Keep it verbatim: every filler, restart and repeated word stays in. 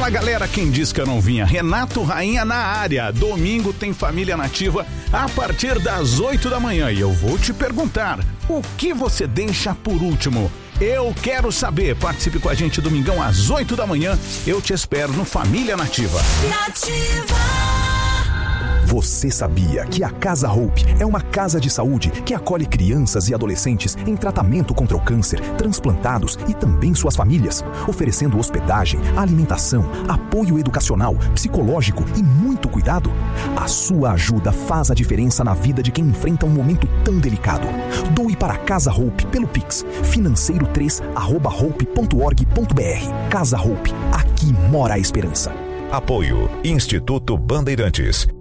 Fala galera, quem disse que eu não vinha? Renato Rainha na área. Domingo tem Família Nativa a partir das oito da manhã. E eu vou te perguntar, o que você deixa por último? Eu quero saber. Participe com a gente domingão às oito da manhã. Eu te espero no Família Nativa. Nativa. Você sabia que a Casa Hope é uma casa de saúde que acolhe crianças e adolescentes em tratamento contra o câncer, transplantados e também suas famílias, oferecendo hospedagem, alimentação, apoio educacional, psicológico e muito cuidado? A sua ajuda faz a diferença na vida de quem enfrenta um momento tão delicado. Doe para a Casa Hope pelo Pix, financeiro três arroba hope ponto org ponto br. Casa Hope, aqui mora a esperança. Apoio Instituto Bandeirantes.